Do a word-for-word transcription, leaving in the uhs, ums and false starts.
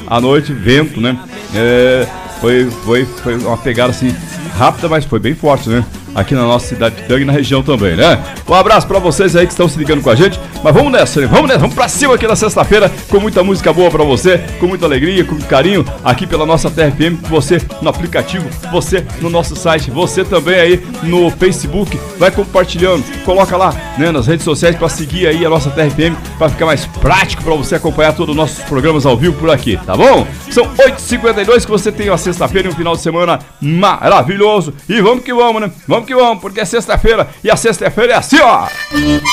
à noite, vento, né? É, foi, foi, foi uma pegada assim rápida, mas foi bem forte, né? Aqui na nossa cidade de Pitanga e na região também, né? Um abraço pra vocês aí que estão se ligando com a gente. Mas vamos nessa, né? Vamos nessa, vamos pra cima aqui na sexta-feira com muita música boa pra você, com muita alegria, com muito carinho, aqui pela nossa Terra F M, você no aplicativo, você no nosso site, você também aí no Facebook, vai compartilhando, coloca lá, né, nas redes sociais pra seguir aí a nossa Terra F M, pra ficar mais prático pra você acompanhar todos os nossos programas ao vivo por aqui, tá bom? São oito e cinquenta e dois que você tem uma sexta-feira e um final de semana maravilhoso. E vamos que vamos, né? Vamos que vamos, porque é sexta-feira e a sexta-feira é assim, ó.